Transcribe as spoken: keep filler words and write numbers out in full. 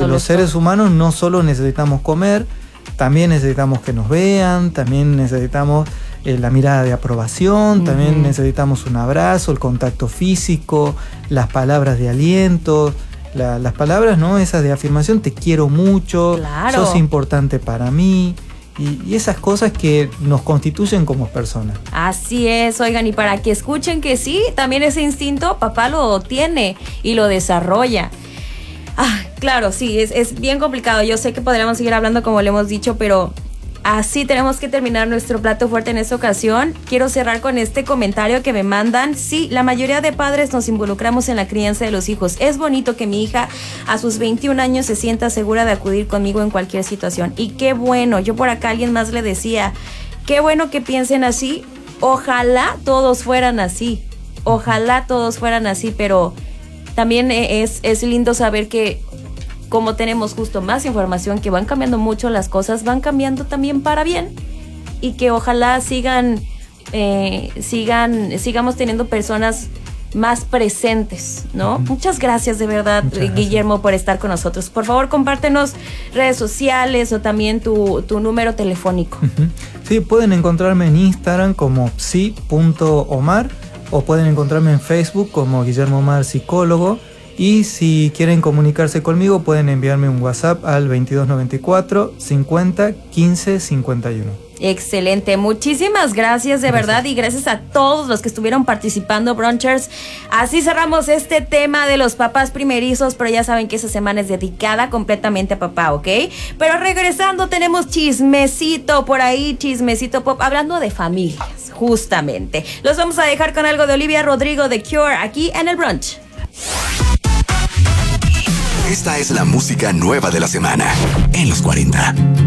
solo los esto. seres humanos no solo necesitamos comer, también necesitamos que nos vean, también necesitamos eh, la mirada de aprobación, uh-huh. también necesitamos un abrazo, el contacto físico, las palabras de aliento, la, las palabras, ¿no? Esas de afirmación, te quiero mucho, claro. sos importante para mí. Y, y esas cosas que nos constituyen como personas. Así es, oigan, y para que escuchen que sí, también ese instinto papá lo tiene y lo desarrolla. Ah, claro, sí, es, es bien complicado. Yo sé que podríamos seguir hablando como le hemos dicho, pero así tenemos que terminar nuestro plato fuerte en esta ocasión. Quiero cerrar con este comentario que me mandan. Sí, la mayoría de padres nos involucramos en la crianza de los hijos. Es bonito que mi hija a sus veintiún años se sienta segura de acudir conmigo en cualquier situación. Y qué bueno, yo por acá alguien más le decía, qué bueno que piensen así. Ojalá todos fueran así. Ojalá todos fueran así, pero también es, es lindo saber que como tenemos justo más información, que van cambiando mucho las cosas, van cambiando también para bien, y que ojalá sigan, eh, sigan, sigamos teniendo personas más presentes, ¿no? Uh-huh. Muchas gracias de verdad, gracias. Guillermo, por estar con nosotros. Por favor, compártenos redes sociales o también tu, tu número telefónico. Uh-huh. Sí, pueden encontrarme en Instagram como psi punto omar o pueden encontrarme en Facebook como Guillermo Omar Psicólogo. Y si quieren comunicarse conmigo, pueden enviarme un WhatsApp al veintidós noventa y cuatro cincuenta quince cincuenta y uno. Excelente, muchísimas gracias de gracias. verdad, y gracias a todos los que estuvieron participando, Brunchers. Así cerramos este tema de los papás primerizos, pero ya saben que esa semana es dedicada completamente a papá, ¿ok? Pero regresando tenemos chismecito por ahí, chismecito pop, hablando de familias, justamente. Los vamos a dejar con algo de Olivia Rodrigo de Cure aquí en el Brunch. Esta es la música nueva de la semana en los cuarenta.